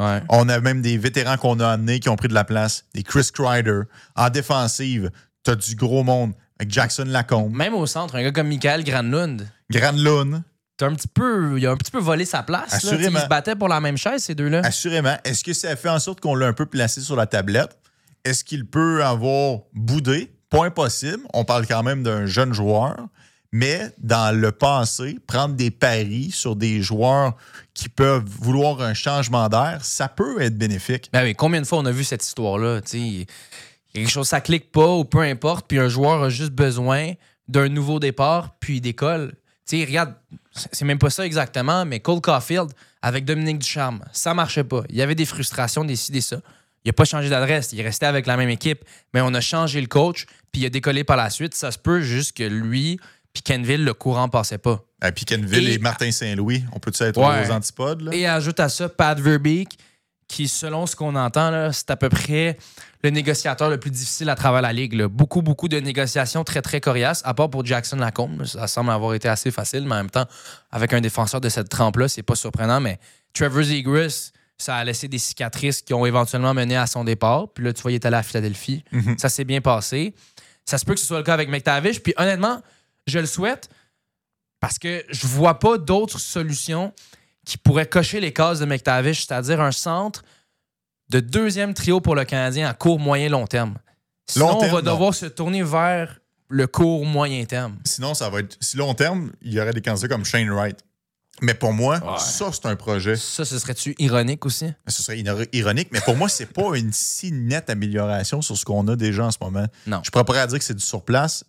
Ouais. On a même des vétérans qu'on a amenés qui ont pris de la place. Des Chris Kreider. En défensive, t'as du gros monde avec Jackson Lacombe. Même au centre, un gars comme Michael Granlund. Granlund. Il a un petit peu volé sa place. Assurément. Ils se battaient pour la même chaise, ces deux-là. Assurément. Est-ce que ça a fait en sorte qu'on l'a un peu placé sur la tablette? Est-ce qu'il peut avoir boudé? Pas impossible. On parle quand même d'un jeune joueur. Mais dans le passé, prendre des paris sur des joueurs qui peuvent vouloir un changement d'air, ça peut être bénéfique. Ben oui, combien de fois on a vu cette histoire-là? Il y a quelque chose, ça clique pas ou peu importe, puis un joueur a juste besoin d'un nouveau départ, puis il décolle. Regarde, c'est même pas ça exactement, mais Cole Caulfield avec Dominique Ducharme, ça marchait pas. Il y avait des frustrations, des ci, des ça. Il n'a pas changé d'adresse, il restait avec la même équipe, mais on a changé le coach, puis il a décollé par la suite. Ça se peut juste que lui puis Kenville, le courant passait pas. Puis Kenville et Martin Saint-Louis, on peut-tu être ouais. aux antipodes? Là? Et ajoute à ça Pat Verbeek, qui, selon ce qu'on entend, là, c'est à peu près le négociateur le plus difficile à travers la Ligue. Là. Beaucoup de négociations très, très coriaces, à part pour Jackson Lacombe. Ça semble avoir été assez facile, mais en même temps, avec un défenseur de cette trempe-là, c'est pas surprenant. Mais Trevor Zegras, ça a laissé des cicatrices qui ont éventuellement mené à son départ. Puis là, tu vois, il est allé à Philadelphie. Mm-hmm. Ça s'est bien passé. Ça se peut que ce soit le cas avec McTavish. Puis honnêtement, je le souhaite parce que je vois pas d'autres solutions qui pourraient cocher les cases de McTavish, c'est-à-dire un centre de deuxième trio pour le Canadien à court, moyen, long terme. Sinon, on va devoir se tourner vers le court, moyen terme. Sinon, ça va être... Si long terme, il y aurait des candidats comme Shane Wright. Mais pour moi, ça, c'est un projet. Ça, ce serait-tu ironique aussi? Ce serait ironique, mais pour moi, c'est pas une si nette amélioration sur ce qu'on a déjà en ce moment. Non. Je pourrais pas dire que c'est du surplace,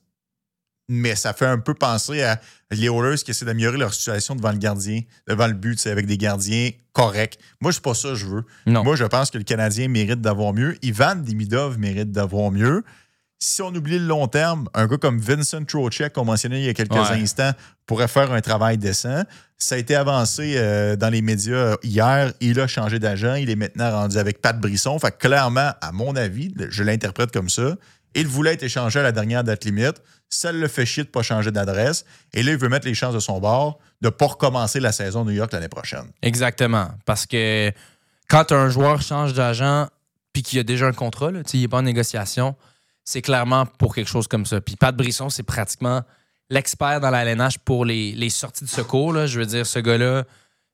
mais ça fait un peu penser à les Oilers qui essaient d'améliorer leur situation devant le gardien, devant le but, avec des gardiens corrects. Moi, c'est pas ça que je veux. Non. Moi, je pense que le Canadien mérite d'avoir mieux. Ivan Demidov mérite d'avoir mieux. Si on oublie le long terme, un gars comme Vincent Trocheck, qu'on mentionnait il y a quelques instants, pourrait faire un travail décent. Ça a été avancé dans les médias hier. Il a changé d'agent. Il est maintenant rendu avec Pat Brisson. Fait que clairement, à mon avis, je l'interprète comme ça, il voulait être échangé à la dernière date limite. Ça le fait chier de ne pas changer d'adresse. Et là, il veut mettre les chances de son bord de ne pas recommencer la saison New York l'année prochaine. Exactement. Parce que quand un joueur change d'agent puis qu'il a déjà un contrat, là, il n'est pas en négociation, c'est clairement pour quelque chose comme ça. Puis Pat Brisson, c'est pratiquement l'expert dans la LNH pour les sorties de secours. Là. Je veux dire, ce gars-là,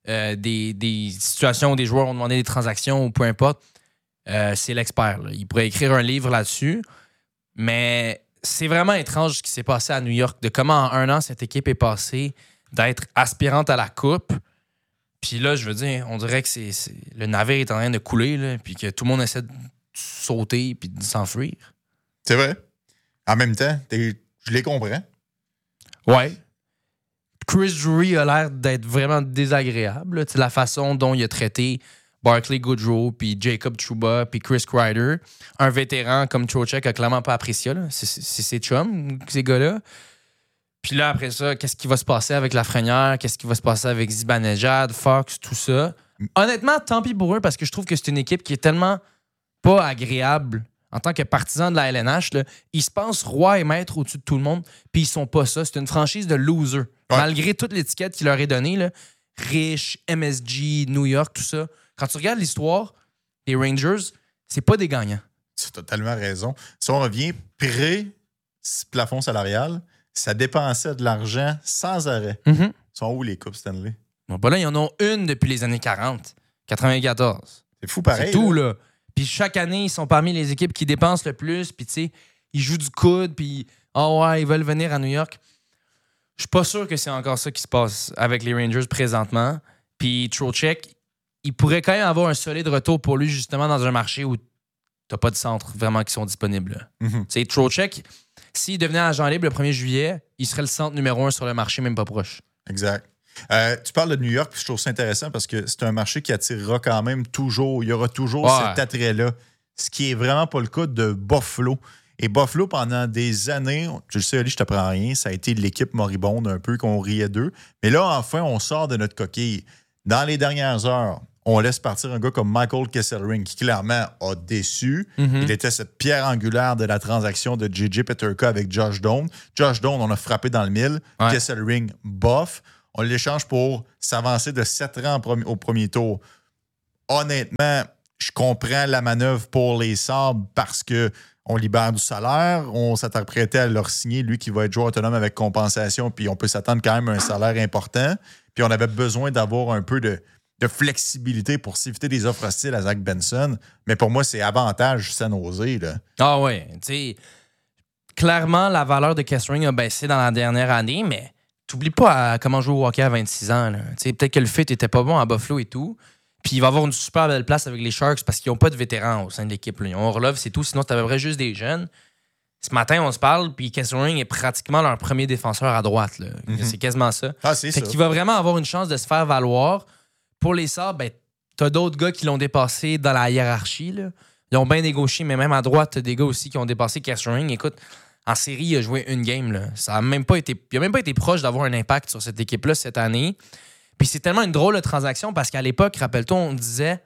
des situations où des joueurs ont demandé des transactions ou peu importe, c'est l'expert. Là. Il pourrait écrire un livre là-dessus. Mais c'est vraiment étrange ce qui s'est passé à New York, de comment en un an cette équipe est passée d'être aspirante à la coupe. Puis là, je veux dire, on dirait que le navire est en train de couler, là, puis que tout le monde essaie de sauter puis de s'enfuir. C'est vrai. En même temps, je les comprends. Ouais. Chris Drury a l'air d'être vraiment désagréable. La façon dont il a traité Barclay Goodrow, puis Jacob Trouba, puis Chris Kreider. Un vétéran comme Trocheck a clairement pas apprécié. Là. C'est ses chums, ces gars-là. Puis là, après ça, qu'est-ce qui va se passer avec Lafrenière? Qu'est-ce qui va se passer avec Zibanejad, Fox, tout ça? Honnêtement, tant pis pour eux, parce que je trouve que c'est une équipe qui est tellement pas agréable en tant que partisan de la LNH. Là. Ils se pensent roi et maître au-dessus de tout le monde, puis ils sont pas ça. C'est une franchise de losers. Ouais. Malgré toute l'étiquette qui leur est donnée, là, riche, MSG, New York, tout ça. Quand tu regardes l'histoire des Rangers, c'est pas des gagnants. Tu as totalement raison. Si on revient pré-plafond salarial, ça dépensait de l'argent sans arrêt. Mm-hmm. Ils sont où les Coupes Stanley? Bon, ben là, ils en ont une depuis les années 40, 94. C'est fou pareil. C'est tout, là. Puis chaque année, ils sont parmi les équipes qui dépensent le plus. Puis tu sais, ils jouent du coude. Puis ils veulent venir à New York. Je suis pas sûr que c'est encore ça qui se passe avec les Rangers présentement. Puis Trocheck, il pourrait quand même avoir un solide retour pour lui, justement, dans un marché où t'as pas de centres vraiment qui sont disponibles. Mm-hmm. Tu sais, Trocheck, s'il devenait agent libre le 1er juillet, il serait le centre numéro 1 sur le marché, même pas proche. Exact. Tu parles de New York, puis je trouve ça intéressant parce que c'est un marché qui attirera quand même toujours. Il y aura toujours cet attrait-là. Ce qui est vraiment pas le cas de Buffalo. Et Buffalo, pendant des années, je le sais, Ali, je t'apprends rien, ça a été l'équipe moribonde un peu, qu'on riait d'eux. Mais là, enfin, on sort de notre coquille. Dans les dernières heures, on laisse partir un gars comme Michael Kesselring, qui clairement a déçu. Mm-hmm. Il était cette pierre angulaire de la transaction de J.J. Peterka avec Josh Doan. Josh Doan, on a frappé dans le mille. Ouais. Kesselring, bof. On l'échange pour s'avancer de 7 rangs au premier tour. honnêtement, je comprends la manœuvre pour les Sabres parce qu'on libère du salaire. On s'apprêtait à leur signer, lui qui va être joueur autonome avec compensation, puis on peut s'attendre quand même à un salaire important. Puis on avait besoin d'avoir un peu de flexibilité pour s'éviter des offres hostiles à Zach Benson. Mais pour moi, c'est avantage San Jose. Là. Ah ouais, tu sais, clairement, la valeur de Kessering a baissé dans la dernière année, mais t'oublies pas comment jouer au hockey à 26 ans. Peut-être que le fit était pas bon à Buffalo et tout. Puis il va avoir une super belle place avec les Sharks parce qu'ils n'ont pas de vétérans au sein de l'équipe. Là. Ils ont Orlov, c'est tout. Sinon, c'est à peu près juste des jeunes. Ce matin, on se parle, puis Kessering est pratiquement leur premier défenseur à droite. Là. C'est quasiment ça. Ah, c'est ça. Fait qu'il va vraiment avoir une chance de se faire valoir. Pour les Sabres, ben, t'as d'autres gars qui l'ont dépassé dans la hiérarchie. Là. Ils ont bien négocié, mais même à droite, t'as des gars aussi qui ont dépassé Kessering. Écoute, en série, il a joué une game. Là. Il n'a même pas été proche d'avoir un impact sur cette équipe-là cette année. Puis c'est tellement une drôle de transaction parce qu'à l'époque, rappelle-toi, on disait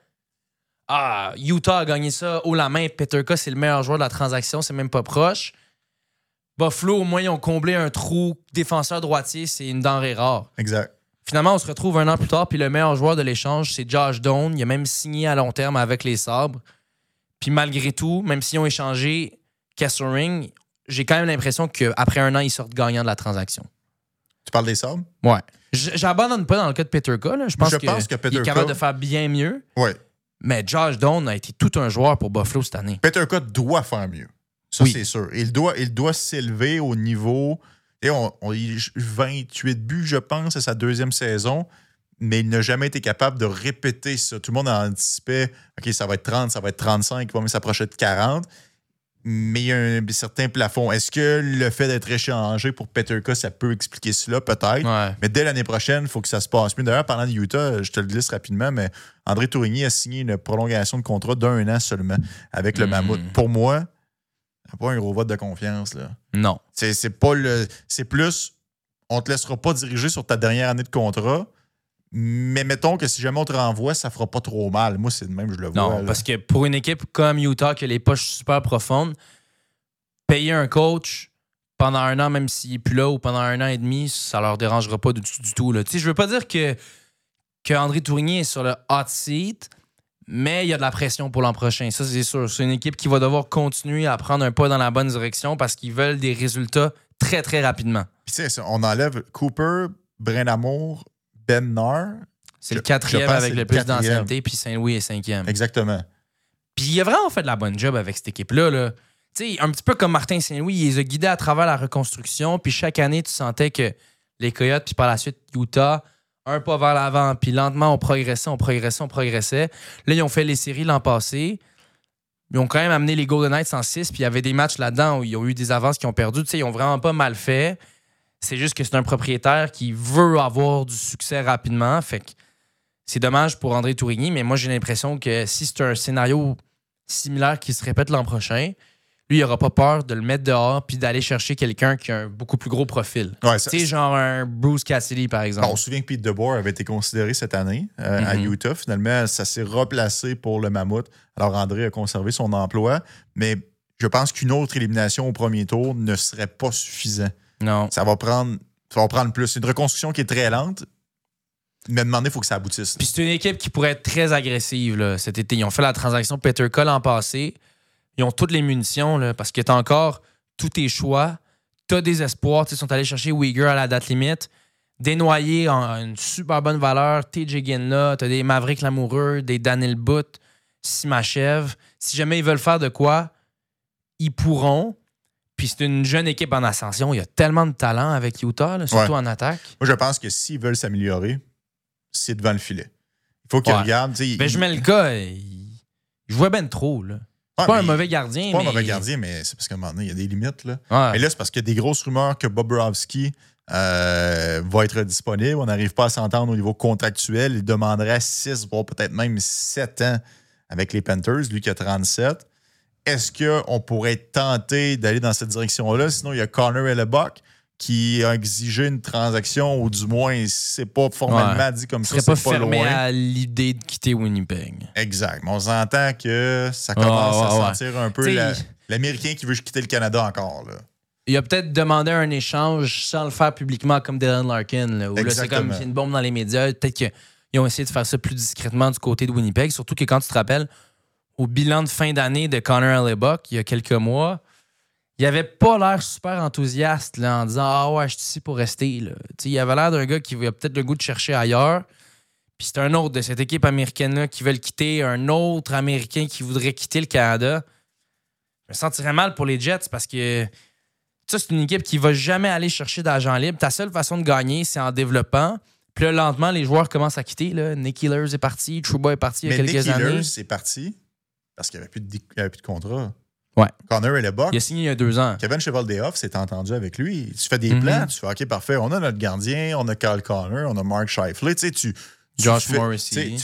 Utah a gagné ça haut la main. Peterka, c'est le meilleur joueur de la transaction. C'est même pas proche. Buffalo, au moins, ils ont comblé un trou. Défenseur droitier, c'est une denrée rare. Exact. Finalement, on se retrouve un an plus tard, puis le meilleur joueur de l'échange, c'est Josh Doan. Il a même signé à long terme avec les Sabres. Puis malgré tout, même s'ils ont échangé Kessering, j'ai quand même l'impression qu'après un an, ils sortent gagnants de la transaction. Tu parles des Sabres? Ouais. J'abandonne pas dans le cas de Peterka. Je pense que Peterka, il est capable de faire bien mieux. Ouais. Mais Josh Doan a été tout un joueur pour Buffalo cette année. Peterka doit faire mieux. Ça, c'est sûr. Il doit s'élever au niveau... Et il a 28 buts, je pense, à sa deuxième saison, mais il n'a jamais été capable de répéter ça. Tout le monde anticipait, OK, ça va être 30, ça va être 35, il va même s'approcher de 40, mais il y a un certain plafond. Est-ce que le fait d'être échangé pour Peterka, ça peut expliquer cela? Peut-être. Ouais. Mais dès l'année prochaine, il faut que ça se passe mieux. D'ailleurs, parlant de Utah, je te le glisse rapidement, mais André Tourigny a signé une prolongation de contrat d'1 an seulement avec le Mammouth. Pour moi, c'est pas un gros vote de confiance, là. Non. C'est pas le. C'est plus. On te laissera pas diriger sur ta dernière année de contrat. Mais mettons que si jamais on te renvoie, ça fera pas trop mal. Moi, c'est de même, je le vois. Non, là. parce que pour une équipe comme Utah, qui a les poches super profondes, payer un coach pendant un an, même s'il n'est plus là, ou pendant un an et demi, ça leur dérangera pas du tout. Là. Je veux pas dire que André Tourigny est sur le hot seat, mais il y a de la pression pour l'an prochain. Ça, c'est sûr. C'est une équipe qui va devoir continuer à prendre un pas dans la bonne direction parce qu'ils veulent des résultats très, très rapidement. Puis, tu sais, on enlève Cooper, Brindamour, Ben-Nar. C'est le quatrième avec le plus d'ancienneté, puis Saint-Louis est cinquième. Exactement. Puis il a vraiment fait de la bonne job avec cette équipe-là. Là. Tu sais, un petit peu comme Martin Saint-Louis, il les a guidés à travers la reconstruction, puis chaque année, tu sentais que les Coyotes, puis par la suite, Utah, un pas vers l'avant, puis lentement, on progressait. Là, ils ont fait les séries l'an passé. Ils ont quand même amené les Golden Knights en 6, puis il y avait des matchs là-dedans où ils ont eu des avances qui ont perdu. Tu sais, ils ont vraiment pas mal fait. C'est juste que c'est un propriétaire qui veut avoir du succès rapidement. Fait que c'est dommage pour André Tourigny, mais moi, j'ai l'impression que si c'est un scénario similaire qui se répète l'an prochain, lui, il n'aura pas peur de le mettre dehors puis d'aller chercher quelqu'un qui a un beaucoup plus gros profil. Ouais, tu sais, genre un Bruce Cassidy, par exemple. On se souvient que Pete DeBoer avait été considéré cette année à Utah. Finalement, ça s'est replacé pour le Mammouth. Alors, André a conservé son emploi, mais je pense qu'une autre élimination au premier tour ne serait pas suffisant. Non. Ça va prendre plus. C'est une reconstruction qui est très lente, mais demander, il faut que ça aboutisse. Puis c'est une équipe qui pourrait être très agressive là, cet été. Ils ont fait la transaction Peterka l'an passé. Ils ont toutes les munitions là, parce que t'as encore tous tes choix. T'as des espoirs. Ils sont allés chercher Uyghur à la date limite. Desnoyers en une super bonne valeur. TJ Ginla. T'as des Maverick Lamoureux, des Daniel Butt, Simachev. Si jamais ils veulent faire de quoi, ils pourront. Puis c'est une jeune équipe en ascension. Il y a tellement de talent avec Utah, là, surtout en attaque. Moi, je pense que s'ils veulent s'améliorer, c'est devant le filet. Il faut qu'ils regardent. Ben, je mets le gars, il jouait ben trop. Là. C'est pas un mauvais gardien. C'est pas un mauvais gardien, mais c'est parce qu'à un moment donné, il y a des limites. Là. Ouais. Mais là, c'est parce qu'il y a des grosses rumeurs que Bobrovsky va être disponible. On n'arrive pas à s'entendre au niveau contractuel. Il demanderait 6, voire peut-être même 7 ans avec les Panthers, lui qui a 37. Est-ce qu'on pourrait être tenté d'aller dans cette direction-là? Sinon, il y a Connor Hellebuck qui a exigé une transaction, ou du moins, c'est pas formellement dit comme ça. C'est pas fermé loin à l'idée de quitter Winnipeg. Exact. Mais on s'entend que ça commence à sentir un peu l'Américain qui veut quitter le Canada encore. Là. Il a peut-être demandé un échange sans le faire publiquement comme Dylan Larkin. Là, où là, c'est comme une bombe dans les médias. Peut-être qu'il ils ont essayé de faire ça plus discrètement du côté de Winnipeg. Surtout que quand tu te rappelles, au bilan de fin d'année de Connor Hellebuyck, il y a quelques mois, il avait pas l'air super enthousiaste là, en disant « Ah ouais, je suis ici pour rester. » Là. Il avait l'air d'un gars qui a peut-être le goût de chercher ailleurs. Puis c'est un autre de cette équipe américaine-là qui veut le quitter, un autre Américain qui voudrait quitter le Canada. Je me sentirais mal pour les Jets parce que ça, c'est une équipe qui va jamais aller chercher d'agent libre. Ta seule façon de gagner, c'est en développant. Puis là, lentement, les joueurs commencent à quitter. Là. Nick Ehlers est parti, Trouba est parti il y a quelques années. Mais Nick Ehlers est parti parce qu'il n'y avait plus de contrat. Ouais. Connor Hellebuyck. Il a signé il y a 2 ans. Kevin Chevaldehoff s'est entendu avec lui. Tu fais des plans, tu fais OK, parfait. On a notre gardien, on a Kyle Connor, on a Mark Scheifele. Josh Morrissey.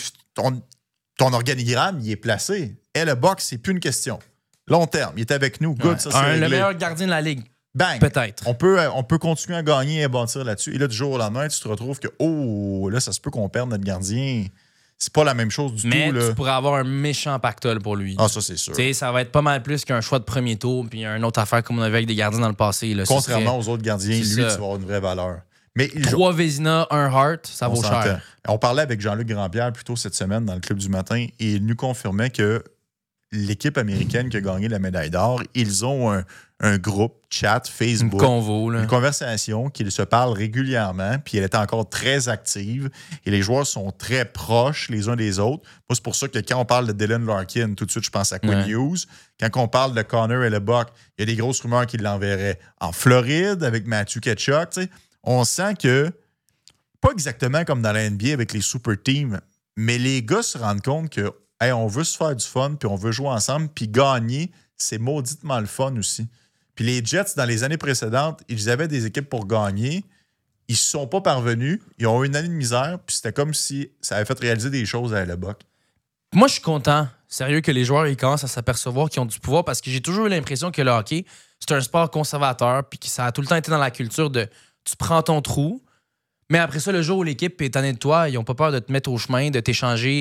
Ton organigramme, il est placé. Hellebuyck, c'est plus une question. Long terme, il est avec nous. Good, ça, c'est le meilleur gardien de la ligue. Bang! Peut-être. On peut continuer à gagner et à bâtir là-dessus. Et là, du jour au lendemain, tu te retrouves que, là, ça se peut qu'on perde notre gardien. C'est pas la même chose du tout. Mais là. tu pourrais avoir un méchant pactole pour lui. Ah, ça, c'est sûr. T'sais, ça va être pas mal plus qu'un choix de premier tour puis une autre affaire comme on avait avec des gardiens dans le passé. Là. Contrairement aux autres gardiens, lui, tu vas avoir une vraie valeur. Mais 3 Vézina, 1 Hart, ça vaut cher. On parlait avec Jean-Luc Grandpierre plus tôt cette semaine dans le Club du matin et il nous confirmait que l'équipe américaine qui a gagné la médaille d'or, ils ont un groupe chat Facebook, une conversation qu'ils se parlent régulièrement, puis elle est encore très active et les joueurs sont très proches les uns des autres. Moi, c'est pour ça que quand on parle de Dylan Larkin, tout de suite, je pense à Quinn Hughes. Quand on parle de Connor Hellebuyck, il y a des grosses rumeurs qu'il l'enverrait en Floride avec Matthew Tkachuk. T'sais. On sent que, pas exactement comme dans la NBA avec les super teams, mais les gars se rendent compte que hey, on veut se faire du fun, puis on veut jouer ensemble, puis gagner, c'est mauditement le fun aussi. Puis les Jets, dans les années précédentes, ils avaient des équipes pour gagner. Ils ne se sont pas parvenus. Ils ont eu une année de misère, puis c'était comme si ça avait fait réaliser des choses à Hellebuyck. Moi, je suis content, sérieux, que les joueurs ils commencent à s'apercevoir qu'ils ont du pouvoir parce que j'ai toujours eu l'impression que le hockey, c'est un sport conservateur, puis que ça a tout le temps été dans la culture de tu prends ton trou, mais après ça, le jour où l'équipe est tannée de toi, ils n'ont pas peur de te mettre au chemin, de t'échanger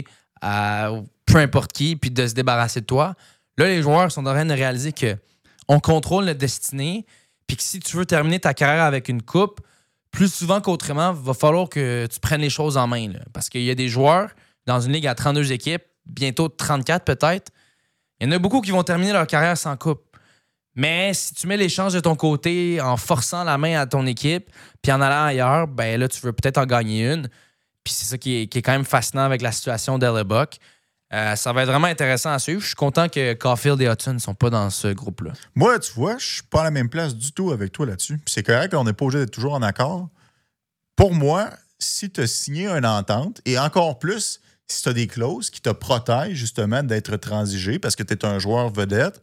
à peu importe qui, puis de se débarrasser de toi. Là, les joueurs sont en train de réaliser qu'on contrôle notre destinée, puis que si tu veux terminer ta carrière avec une coupe, plus souvent qu'autrement, il va falloir que tu prennes les choses en main. Là. Parce qu'il y a des joueurs dans une ligue à 32 équipes, bientôt 34 peut-être. Il y en a beaucoup qui vont terminer leur carrière sans coupe. Mais si tu mets les chances de ton côté en forçant la main à ton équipe, puis en allant ailleurs, ben là, tu veux peut-être en gagner une. Puis c'est ça qui est quand même fascinant avec la situation d'Hellebuyck. Ça va être vraiment intéressant à suivre. Je suis content que Caulfield et Hudson ne sont pas dans ce groupe-là. Moi, tu vois, je suis pas à la même place du tout avec toi là-dessus. Puis c'est correct qu'on n'est pas obligé d'être toujours en accord. Pour moi, si tu as signé une entente, et encore plus si tu as des clauses qui te protègent justement d'être transigé parce que tu es un joueur vedette,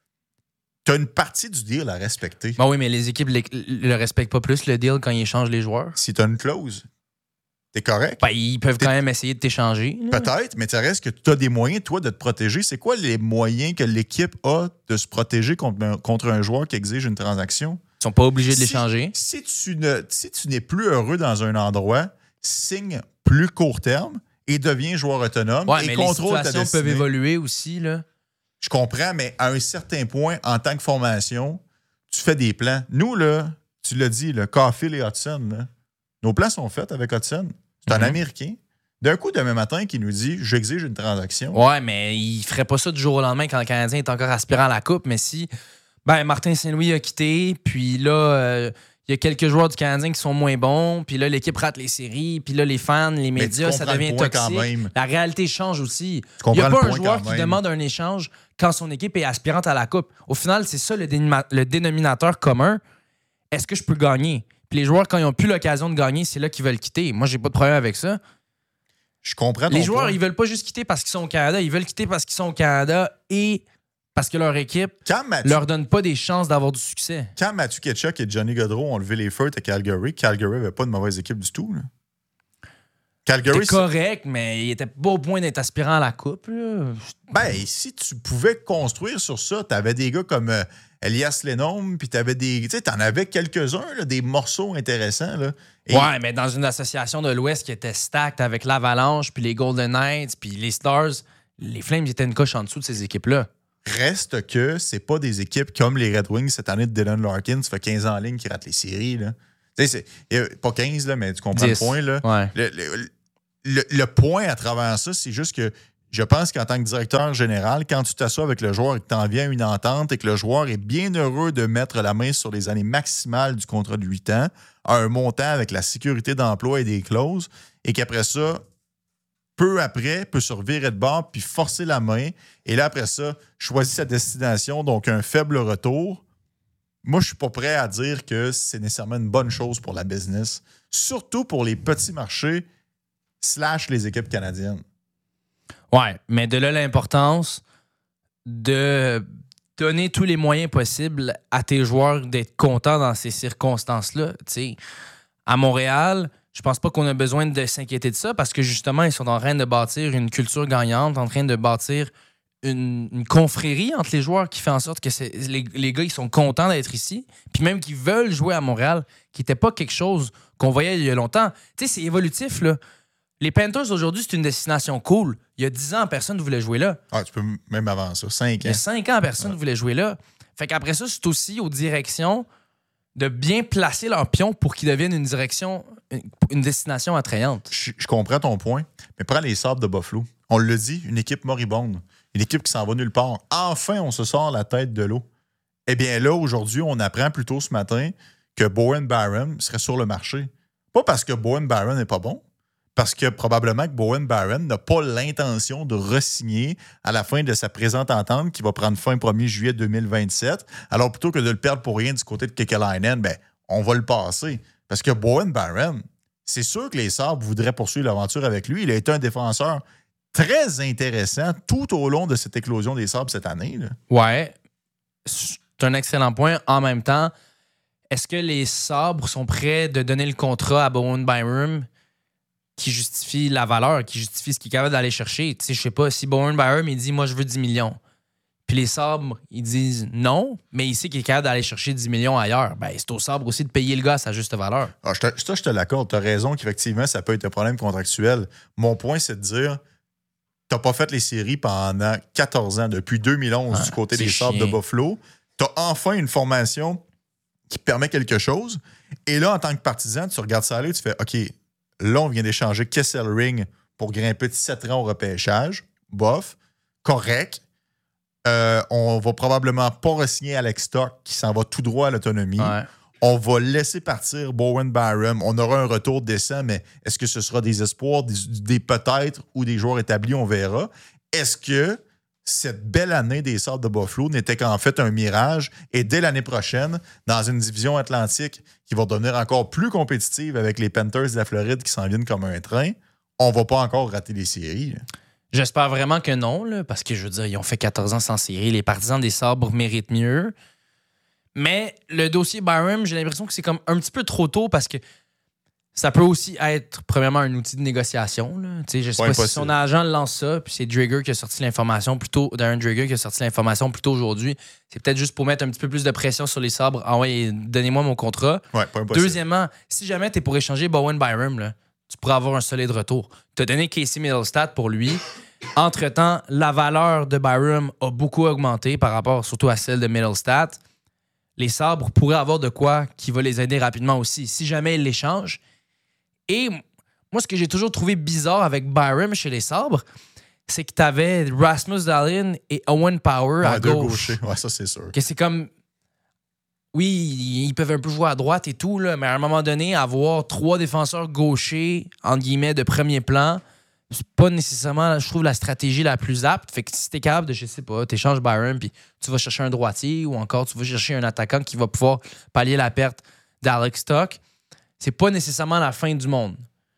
tu as une partie du deal à respecter. Ben oui, mais les équipes le respectent pas plus, le deal, quand ils échangent les joueurs. Si tu as une clause, t'es correct. Ben, ils peuvent quand même essayer de t'échanger. Peut-être, mais ça reste que tu as des moyens, toi, de te protéger. C'est quoi les moyens que l'équipe a de se protéger contre un joueur qui exige une transaction? Ils sont pas obligés de l'échanger. Si tu n'es plus heureux dans un endroit, signe plus court terme et deviens joueur autonome et contrôle ta destinée. Les situations peuvent évoluer aussi, là. Je comprends, mais à un certain point, en tant que formation, tu fais des plans. Nous, là, tu l'as dit, le Caulfield et Hudson, là, nos plans sont faits avec Hudson. C'est un Américain. D'un coup, demain matin, qui nous dit « J'exige une transaction ». Ouais, mais il ferait pas ça du jour au lendemain quand le Canadien est encore aspirant à la Coupe. Mais si Martin Saint-Louis a quitté, puis là, il y a quelques joueurs du Canadien qui sont moins bons, puis là, l'équipe rate les séries, puis là, les fans, les médias, ça devient toxique. La réalité change aussi. Il n'y a pas un joueur qui demande un échange quand son équipe est aspirante à la Coupe. Au final, c'est ça le dénominateur commun. Est-ce que je peux gagner? Puis les joueurs, quand ils n'ont plus l'occasion de gagner, c'est là qu'ils veulent quitter. Moi, j'ai pas de problème avec ça. Je comprends. Les joueurs, ils veulent pas juste quitter parce qu'ils sont au Canada. Ils veulent quitter parce qu'ils sont au Canada et parce que leur équipe leur donne pas des chances d'avoir du succès. Quand Matthew Tkachuk et Johnny Gaudreau ont levé les feux à Calgary n'avait pas de mauvaise équipe du tout. Là. Calgary, c'était correct, mais il était pas au point d'être aspirant à la Coupe. Là. Ben, si tu pouvais construire sur ça, t'avais des gars comme Elias Lindholm, puis t'avais des... Tu sais, t'en avais quelques-uns, là, des morceaux intéressants. Là. Ouais, mais dans une association de l'Ouest qui était stacked avec l'Avalanche, puis les Golden Knights, puis les Stars, les Flames étaient une coche en dessous de ces équipes-là. Reste que c'est pas des équipes comme les Red Wings cette année de Dylan Larkin. Ça fait 15 ans en ligne qui ratent les séries. Là. Tu sais, pas 15, là, mais tu comprends 10. le point. Là. Ouais. le point à travers ça, c'est juste que je pense qu'en tant que directeur général, quand tu t'assois avec le joueur et que tu en viens à une entente et que le joueur est bien heureux de mettre la main sur les années maximales du contrat de 8 ans, à un montant avec la sécurité d'emploi et des clauses, et qu'après ça, peu après, peut se revirer de bord puis forcer la main, et là, après ça, choisit sa destination, donc un faible retour. Moi, je suis pas prêt à dire que c'est nécessairement une bonne chose pour la business, surtout pour les petits marchés / les équipes canadiennes. Ouais, mais de là l'importance de donner tous les moyens possibles à tes joueurs d'être contents dans ces circonstances-là. T'sais, à Montréal, je pense pas qu'on a besoin de s'inquiéter de ça parce que justement, ils sont en train de bâtir une culture gagnante, en train de bâtir une confrérie entre les joueurs qui fait en sorte que les gars ils sont contents d'être ici, puis même qu'ils veulent jouer à Montréal, qui n'était pas quelque chose qu'on voyait il y a longtemps. Tu sais, c'est évolutif, là. Les Panthers, aujourd'hui, c'est une destination cool. Il y a 10 ans, personne ne voulait jouer là. Ah, tu peux même avant ça, 5 ans. Il y a 5 ans, personne ne voulait jouer là. Fait qu'après ça, c'est aussi aux directions de bien placer leur pion pour qu'ils deviennent une destination attrayante. Je comprends ton point, mais prends les Sabres de Buffalo. On le dit, une équipe moribonde. Une équipe qui s'en va nulle part. Enfin, on se sort la tête de l'eau. Eh bien là, aujourd'hui, on apprend plus tôt ce matin que Bowen Byram serait sur le marché. Pas parce que Bowen Byram n'est pas bon, parce que probablement que Bowen Byram n'a pas l'intention de re-signer à la fin de sa présente entente qui va prendre fin le 1er juillet 2027. Alors, plutôt que de le perdre pour rien du côté de Kekalainen, ben, on va le passer. Parce que Bowen Byram, c'est sûr que les Sabres voudraient poursuivre l'aventure avec lui. Il a été un défenseur très intéressant tout au long de cette éclosion des Sabres cette année. Là. Ouais, c'est un excellent point. En même temps, est-ce que les Sabres sont prêts de donner le contrat à Bowen Byram qui justifie la valeur, qui justifie ce qu'il est capable d'aller chercher? Tu sais, je sais pas, si Bowen Byram, il dit « moi, je veux 10 millions », puis les Sabres, ils disent « non », mais il sait qu'il est capable d'aller chercher 10 millions ailleurs, ben c'est aux Sabres aussi de payer le gars à sa juste valeur. Ah, je te l'accorde, tu as raison qu'effectivement, ça peut être un problème contractuel. Mon point, c'est de dire t'as pas fait les séries pendant 14 ans, depuis 2011 du côté des Sabres de Buffalo. T'as enfin une formation qui permet quelque chose. Et là, en tant que partisan, tu regardes ça aller, tu fais OK, là, on vient d'échanger Kesselring pour grimper de 7 rangs au repêchage. Bof. Correct. On va probablement pas re-signer Alex Stock qui s'en va tout droit à l'autonomie. Ouais. On va laisser partir Bowen Byram. On aura un retour décent, mais est-ce que ce sera des espoirs, des peut-être ou des joueurs établis? On verra. Est-ce que cette belle année des Sabres de Buffalo n'était qu'en fait un mirage? Et dès l'année prochaine, dans une division atlantique qui va devenir encore plus compétitive avec les Panthers de la Floride qui s'en viennent comme un train, on va pas encore rater les séries. J'espère vraiment que non, là, parce que je veux dire, ils ont fait 14 ans sans série. Les partisans des Sabres méritent mieux. Mais le dossier Byram, j'ai l'impression que c'est comme un petit peu trop tôt parce que ça peut aussi être, premièrement, un outil de négociation. Là. Je sais pas si son agent lance ça, puis c'est Drager qui a sorti l'information plus tôt, Darren Drager qui a sorti l'information plus tôt aujourd'hui. C'est peut-être juste pour mettre un petit peu plus de pression sur les Sabres. Ah ouais, donnez-moi mon contrat. Ouais, pas impossible. Deuxièmement, si jamais tu es pour échanger Bowen Byram, là, tu pourrais avoir un solide retour. Tu as donné Casey Mittelstadt pour lui. Entre-temps, la valeur de Byram a beaucoup augmenté par rapport surtout à celle de Mittelstadt. Les Sabres pourraient avoir de quoi qui va les aider rapidement aussi, si jamais ils l'échangent. Et moi, ce que j'ai toujours trouvé bizarre avec Byram chez les Sabres, c'est que tu avais Rasmus Dahlin et Owen Power à gauche. Ouais, ça, c'est sûr. Que c'est comme... Oui, ils peuvent un peu jouer à droite et tout, là, mais à un moment donné, avoir 3 défenseurs gauchers, entre guillemets, de premier plan, c'est pas nécessairement, je trouve, la stratégie la plus apte. Fait que si t'es capable de, je sais pas, t'échanges Byram puis tu vas chercher un droitier ou encore tu vas chercher un attaquant qui va pouvoir pallier la perte d'Alex Stock, c'est pas nécessairement la fin du monde.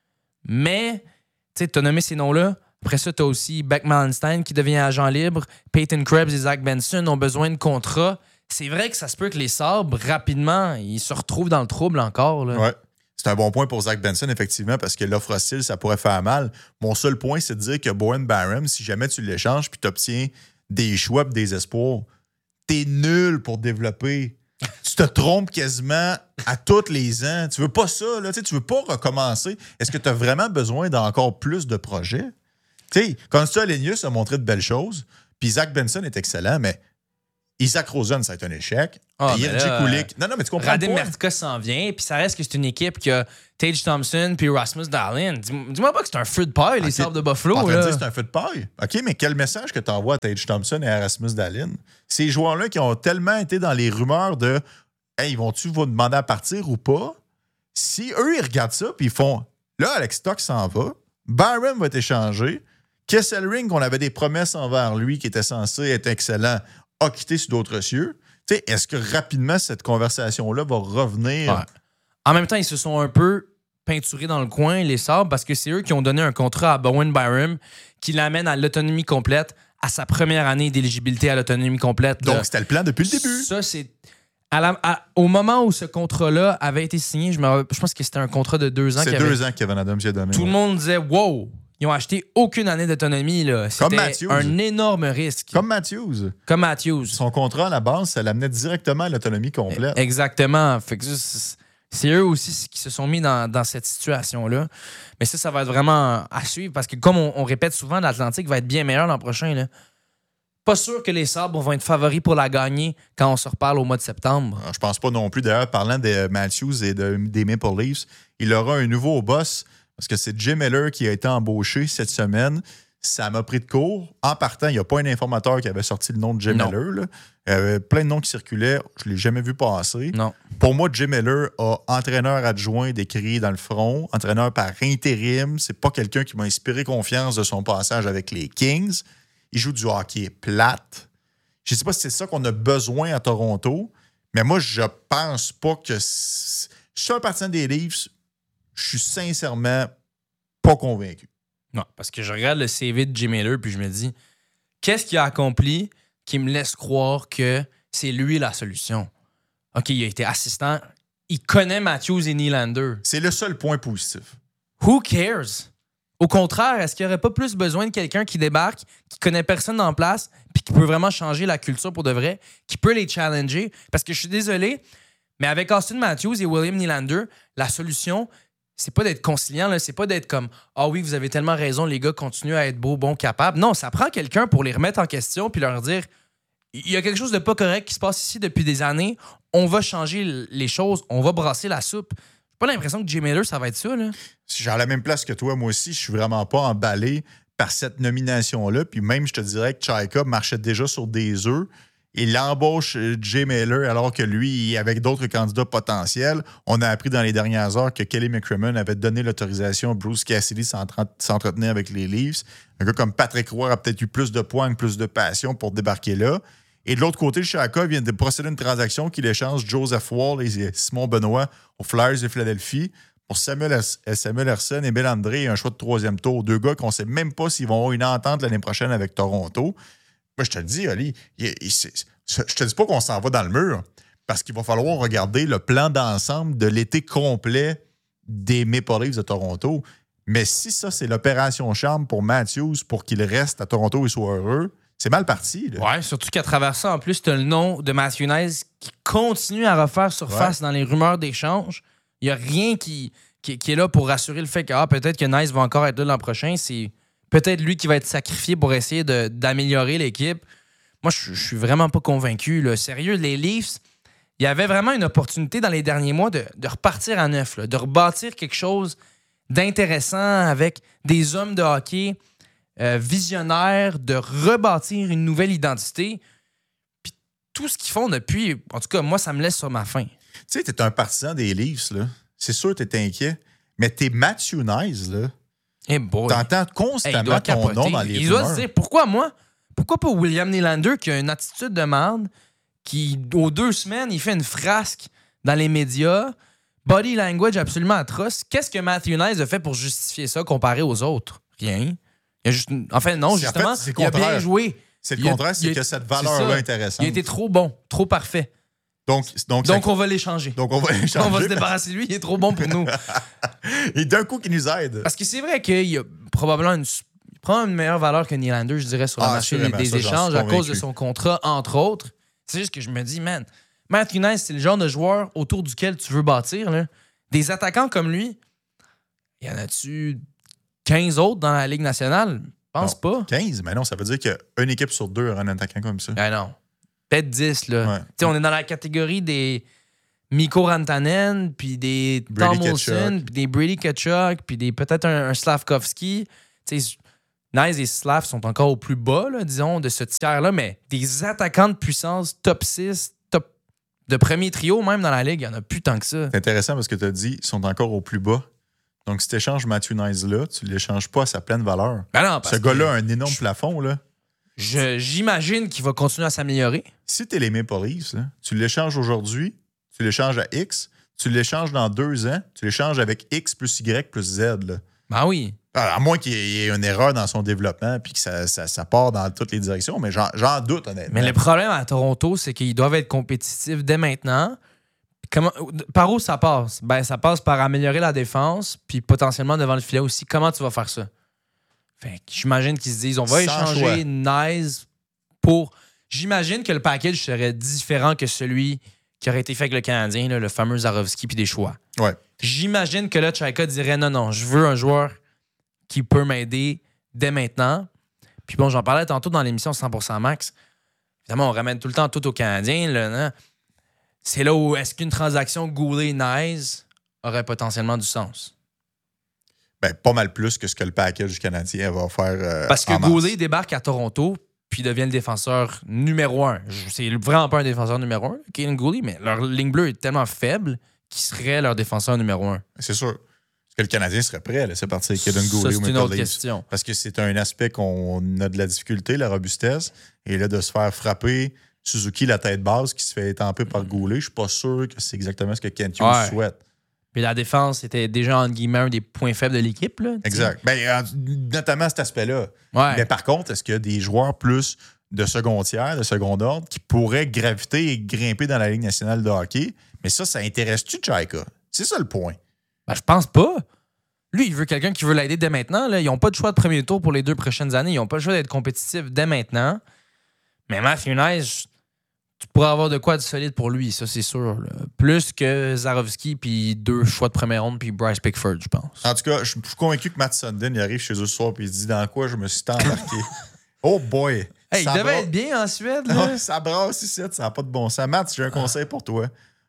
Mais, tu sais, t'as nommé ces noms-là. Après ça, t'as aussi Beck Mallenstein qui devient agent libre. Peyton Krebs et Zach Benson ont besoin de contrats. C'est vrai que ça se peut que les Sabres, rapidement, ils se retrouvent dans le trouble encore. Là. Ouais. C'est un bon point pour Zach Benson, effectivement, parce que l'offre hostile, ça pourrait faire mal. Mon seul point, c'est de dire que Bowen Byram, si jamais tu l'échanges puis tu obtiens des choix et des espoirs, t'es nul pour développer. Tu te trompes quasiment à tous les ans. Tu veux pas ça, là. Tu veux pas recommencer. Est-ce que tu as vraiment besoin d'encore plus de projets? Constantine Alenius a montré de belles choses, puis Zach Benson est excellent, mais Isaac Rosen, ça a été un échec. Jirji Kulik. Non, mais tu comprends. Radim Mertka s'en vient, puis ça reste que c'est une équipe qui a Tage Thompson puis Rasmus Dahlin. Dis-moi pas que c'est un feu de paille, les Sabres de Buffalo. En train de dire que c'est un feu de paille. OK, mais quel message que tu envoies à Tage Thompson et à Rasmus Dahlin? Ces joueurs-là qui ont tellement été dans les rumeurs de « Hey, vont-tu vous demander à partir ou pas? » Si eux, ils regardent ça puis ils font « Là, Alex Stock s'en va. Byron va être échangé. Kesselring, on avait des promesses envers lui qui était censé être excellent, a quitté sur d'autres cieux. » Tu sais, est-ce que rapidement, cette conversation-là va revenir? Ouais. En même temps, ils se sont un peu peinturés dans le coin, les Sabres, parce que c'est eux qui ont donné un contrat à Bowen Byram qui l'amène à l'autonomie complète, à sa première année d'éligibilité à l'autonomie complète. Donc, c'était le plan depuis le début. Ça, c'est... au moment où ce contrat-là avait été signé, je pense que c'était un contrat de 2 ans. C'est 2 ans que Kevin Adams y a donné. Tout le monde disait « Wow! » Ils ont acheté aucune année d'autonomie. Là. C'était un énorme risque. Comme Matthews. Son contrat à la base, ça l'amenait directement à l'autonomie complète. Exactement. Fait que c'est eux aussi qui se sont mis dans cette situation-là. Mais ça va être vraiment à suivre parce que, comme on répète souvent, l'Atlantique va être bien meilleur l'an prochain. Là. Pas sûr que les Sabres vont être favoris pour la gagner quand on se reparle au mois de septembre. Je pense pas non plus. D'ailleurs, parlant de Matthews et des Maple Leafs, il aura un nouveau boss. Parce que c'est Jim Miller qui a été embauché cette semaine. Ça m'a pris de court. En partant, il n'y a pas un informateur qui avait sorti le nom de Jim Miller. Là. Il y avait plein de noms qui circulaient. Je ne l'ai jamais vu passer. Non. Pour moi, Jim Miller a entraîneur adjoint décrit dans le front, entraîneur par intérim. C'est pas quelqu'un qui m'a inspiré confiance de son passage avec les Kings. Il joue du hockey plate. Je ne sais pas si c'est ça qu'on a besoin à Toronto, mais moi, je pense pas que... Je suis un partisan des Leafs. Je suis sincèrement pas convaincu. Non, parce que je regarde le CV de Jim Miller puis je me dis, qu'est-ce qu'il a accompli qui me laisse croire que c'est lui la solution? OK, il a été assistant. Il connaît Matthews et Nylander. C'est le seul point positif. Who cares? Au contraire, est-ce qu'il n'y aurait pas plus besoin de quelqu'un qui débarque, qui connaît personne en place, puis qui peut vraiment changer la culture pour de vrai, qui peut les challenger? Parce que je suis désolé, mais avec Austin Matthews et William Nylander, la solution... c'est pas d'être conciliant, là. C'est pas d'être comme « Ah oui, vous avez tellement raison, les gars, continuez à être beaux, bons, capables. » Non, ça prend quelqu'un pour les remettre en question puis leur dire « Il y a quelque chose de pas correct qui se passe ici depuis des années. On va changer les choses. On va brasser la soupe. » J'ai pas l'impression que Jim Miller, ça va être ça, là. Si j'ai à la même place que toi, moi aussi, je suis vraiment pas emballé par cette nomination-là. Puis même, je te dirais que Chaika marchait déjà sur des œufs. Il embauche Jay Mailer alors que lui, avec d'autres candidats potentiels, on a appris dans les dernières heures que Kelly McCrimmon avait donné l'autorisation à Bruce Cassidy s'entretenir avec les Leafs. Un gars comme Patrick Roy a peut-être eu plus de poigne, plus de passion pour débarquer là. Et de l'autre côté, le Chaka vient de procéder à une transaction qu'il échange Joseph Wall et Simon Benoît aux Flyers de Philadelphie pour Samuel Ersson et Bill André et un choix de 3e tour. 2 gars qu'on ne sait même pas s'ils vont avoir une entente l'année prochaine avec Toronto. Moi, je te le dis, Ali, je te dis pas qu'on s'en va dans le mur parce qu'il va falloir regarder le plan d'ensemble de l'été complet des Maple Leafs de Toronto. Mais si ça, c'est l'opération charme pour Matthews pour qu'il reste à Toronto et soit heureux, c'est mal parti. Là. Ouais, surtout qu'à travers ça, en plus, tu as le nom de Matthew Knies qui continue à refaire surface dans les rumeurs d'échange. Il n'y a rien qui est là pour rassurer le fait que peut-être que Knies va encore être là l'an prochain. C'est peut-être lui qui va être sacrifié pour essayer d'améliorer l'équipe. Moi, je suis vraiment pas convaincu. Là. Sérieux, les Leafs, il y avait vraiment une opportunité dans les derniers mois de repartir à neuf, là, de rebâtir quelque chose d'intéressant avec des hommes de hockey visionnaires, de rebâtir une nouvelle identité. Puis tout ce qu'ils font depuis, en tout cas, moi, ça me laisse sur ma faim. Tu sais, t'es un partisan des Leafs, là. C'est sûr que t'es inquiet, mais t'es Matthew Knies, là. Hey boy. T'entends constamment ton nom dans les rumeurs. Il doit se dire, pourquoi moi? Pourquoi pas William Nylander qui a une attitude de merde, qui, aux 2 semaines, il fait une frasque dans les médias, body language absolument atroce. Qu'est-ce que Matthew Knies a fait pour justifier ça comparé aux autres? Rien. Il a juste, non, justement, en fait, il a bien joué. C'est le contraire, c'est que cette valeur-là intéressante. Il a été trop bon, trop parfait. Donc on va l'échanger. Donc, on va l'échanger. On va se débarrasser de lui, il est trop bon pour nous. Et d'un coup, qui nous aide. Parce que c'est vrai qu'il y a probablement il prend une meilleure valeur que Nylander, je dirais, sur le marché des échanges à cause de son contrat, entre autres. C'est juste que je me dis, man, Matthew Knies, c'est le genre de joueur autour duquel tu veux bâtir. Là. Des attaquants comme lui, y en a-tu 15 autres dans la Ligue nationale? Je pense pas. 15? Mais non, ça veut dire qu'une équipe sur 2 aura un attaquant comme ça. Ben non. Peut-être 10, là. Ouais. On est dans la catégorie des Mikko Rantanen, puis des Brady Tom Wilson, puis des Brady Tkachuk, puis peut-être un Slavkovski. Nice et Slav sont encore au plus bas, là, disons, de ce tiers-là, mais des attaquants de puissance top 6, top de premier trio même dans la Ligue, il n'y en a plus tant que ça. C'est intéressant parce que tu as dit ils sont encore au plus bas. Donc, si tu échanges Matthew Knies là, tu ne l'échanges pas à sa pleine valeur. Ben non, ce gars-là a un énorme plafond, là. J'imagine qu'il va continuer à s'améliorer. Si tu es les Maple Leafs, là, tu l'échanges aujourd'hui, tu l'échanges à X, tu l'échanges dans 2 ans, tu l'échanges avec X plus Y plus Z. Là. Ben oui. À moins qu'il y ait une erreur dans son développement puis que ça part dans toutes les directions, mais j'en doute, honnêtement. Mais le problème à Toronto, c'est qu'ils doivent être compétitifs dès maintenant. Par où ça passe? Ben, ça passe par améliorer la défense, puis potentiellement devant le filet aussi. Comment tu vas faire ça? Fait que j'imagine qu'ils se disent, on va échanger Nice pour... J'imagine que le package serait différent que celui qui aurait été fait avec le Canadien, là, le fameux Zarovski puis des choix. Ouais. J'imagine que là, Tchaïka dirait, non, je veux un joueur qui peut m'aider dès maintenant. Puis bon, j'en parlais tantôt dans l'émission 100% Max. Évidemment, on ramène tout le temps tout au Canadien, là, non? C'est là où est-ce qu'une transaction Goulet-Nice aurait potentiellement du sens? Ben, pas mal plus que ce que le package du Canadien va faire. Parce que Goulet débarque à Toronto puis devient le défenseur numéro 1. C'est vraiment pas un défenseur numéro 1, Kaiden Goulet, mais leur ligne bleue est tellement faible qu'il serait leur défenseur numéro 1. C'est sûr. Est-ce que le Canadien serait prêt à laisser partir Kaiden Goulet ou c'est une autre question. Parce que c'est un aspect qu'on a de la difficulté, la robustesse. Et là, de se faire frapper Suzuki la tête basse qui se fait étamper par Goulet, je suis pas sûr que c'est exactement ce que Kent Hughes souhaite. Puis la défense était déjà, entre guillemets, un des points faibles de l'équipe. Là, exact. Ben, notamment cet aspect-là. Ouais. Mais par contre, est-ce qu'il y a des joueurs plus de second tiers, de second ordre, qui pourraient graviter et grimper dans la Ligue nationale de hockey? Mais ça intéresse-tu Tchaïka? C'est ça le point. Ben, je pense pas. Lui, il veut quelqu'un qui veut l'aider dès maintenant. Là. Ils n'ont pas de choix de premier tour pour les 2 prochaines années. Ils n'ont pas le choix d'être compétitifs dès maintenant. Mais Matthew Nice, tu pourrais avoir de quoi de solide pour lui, ça, c'est sûr. Là. Plus que Zarovski, puis 2 choix de première ronde, puis Bryce Pickford, je pense. En tout cas, je suis convaincu que Matt Sundin, il arrive chez eux ce soir, puis il se dit dans quoi je me suis tant embarqué. Oh boy! Hey, il devait être bien en Suède. Là. Ça brasse ici, ça n'a pas de bon sens. Matt, j'ai un conseil pour toi.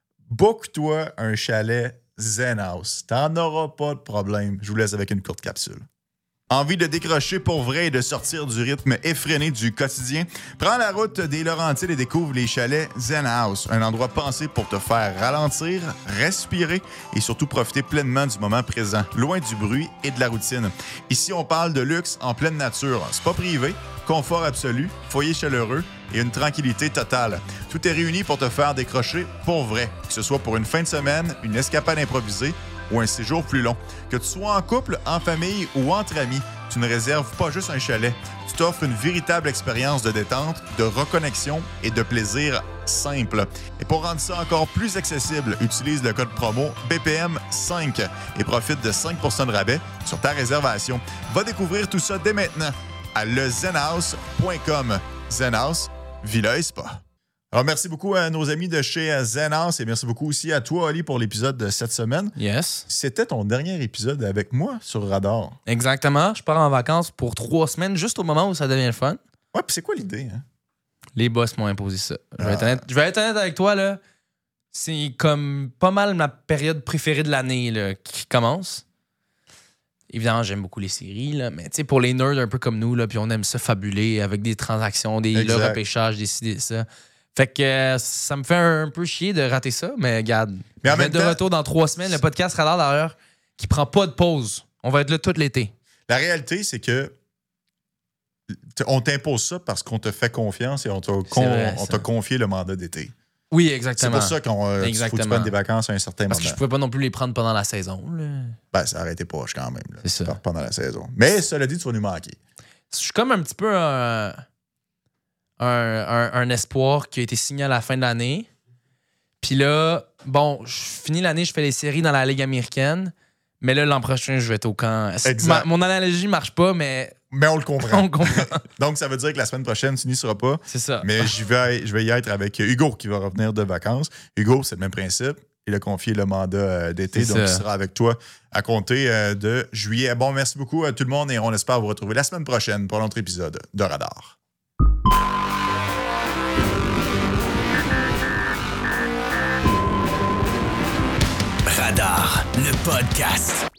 Book-toi un chalet Zen House. T'en auras pas de problème. Je vous laisse avec une courte capsule. Envie de décrocher pour vrai et de sortir du rythme effréné du quotidien? Prends la route des Laurentides et découvre les chalets Zen House, un endroit pensé pour te faire ralentir, respirer et surtout profiter pleinement du moment présent, loin du bruit et de la routine. Ici, on parle de luxe en pleine nature. Spa privé, confort absolu, foyer chaleureux et une tranquillité totale. Tout est réuni pour te faire décrocher pour vrai, que ce soit pour une fin de semaine, une escapade improvisée ou un séjour plus long. Que tu sois en couple, en famille ou entre amis, tu ne réserves pas juste un chalet. Tu t'offres une véritable expérience de détente, de reconnexion et de plaisir simple. Et pour rendre ça encore plus accessible, utilise le code promo BPM5 et profite de 5% de rabais sur ta réservation. Va découvrir tout ça dès maintenant à lezenhouse.com. Zenhouse, Villa et Spa. Alors, merci beaucoup à nos amis de chez Zen House et merci beaucoup aussi à toi, Oli, pour l'épisode de cette semaine. Yes. C'était ton dernier épisode avec moi sur Radar. Exactement. Je pars en vacances pour 3 semaines, juste au moment où ça devient le fun. Ouais, puis c'est quoi l'idée? Hein? Les boss m'ont imposé ça. Je vais être honnête avec toi, là. C'est comme pas mal ma période préférée de l'année là, qui commence. Évidemment, j'aime beaucoup les séries, là, mais pour les nerds un peu comme nous, là, puis on aime ça fabuler avec des transactions, des repêchages, des ça. Fait que ça me fait un peu chier de rater ça, mais regarde, on va être de retour dans 3 semaines. Le podcast Radar, d'ailleurs, qui prend pas de pause. On va être là tout l'été. La réalité, c'est que on t'impose ça parce qu'on te fait confiance et on t'a confié le mandat d'été. Oui, exactement. C'est pour ça qu'on faut que tu prennes des vacances à un certain moment. Parce que je pouvais pas non plus les prendre pendant la saison. Là. Ben, ça arrêtait pas quand même. Là, c'est ça. Pendant la saison. Mais cela dit, tu vas nous manquer. Je suis comme un petit peu un espoir qui a été signé à la fin de l'année. Puis là, bon, je finis l'année, je fais les séries dans la Ligue américaine. Mais là, l'an prochain, je vais être au camp. Mon analogie marche pas, mais on le comprend. On le comprend. Donc, ça veut dire que la semaine prochaine, tu n'y seras pas. C'est ça. Mais je vais y être avec Hugo qui va revenir de vacances. Hugo, c'est le même principe. Il a confié le mandat d'été, donc il sera avec toi à compter de juillet. Bon, merci beaucoup à tout le monde et on espère vous retrouver la semaine prochaine pour notre épisode de Radar. Podcast.